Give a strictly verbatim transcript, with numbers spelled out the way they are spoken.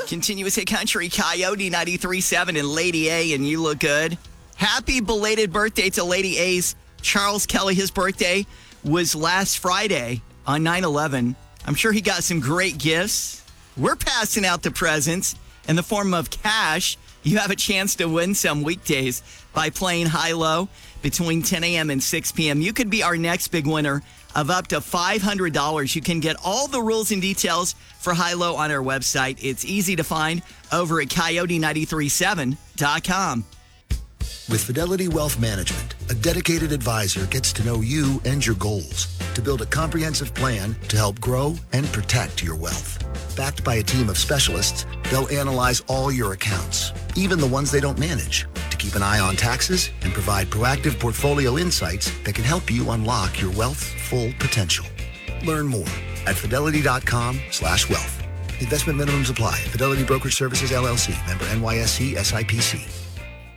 Continuous Hit Country, Coyote ninety-three point seven and Lady A, and you look good. Happy belated birthday to Lady A's Charles Kelly. His birthday was last Friday on nine eleven. I'm sure he got some great gifts. We're passing out the presents in the form of cash. You have a chance to win some weekdays by playing high-low between ten a.m. and six p.m. You could be our next big winner of up to five hundred dollars. You can get all the rules and details for high-low on our website. It's easy to find over at coyote nine three seven dot com. With Fidelity Wealth Management, a dedicated advisor gets to know you and your goals to build a comprehensive plan to help grow and protect your wealth. Backed by a team of specialists, they'll analyze all your accounts, even the ones they don't manage, to keep an eye on taxes and provide proactive portfolio insights that can help you unlock your wealth's full potential. Learn more at fidelity.com slash wealth. Investment minimums apply. Fidelity Brokerage Services, L L C. Member N Y S E S I P C.